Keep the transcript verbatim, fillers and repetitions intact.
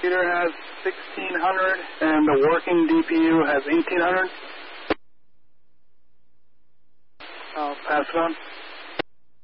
computer has sixteen hundred and the working D P U has eighteen hundred. I'll pass it on.